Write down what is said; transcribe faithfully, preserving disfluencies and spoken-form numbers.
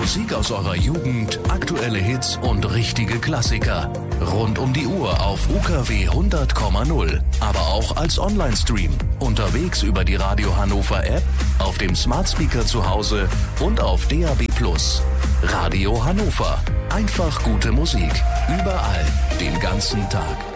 Musik aus eurer Jugend, aktuelle Hits und richtige Klassiker. Rund um die Uhr auf U K W hundert Komma null, aber auch als Online-Stream. Unterwegs über die Radio Hannover App, auf dem Smart Speaker zu Hause und auf D A B plus. Radio Hannover. Einfach gute Musik. Überall. Den ganzen Tag.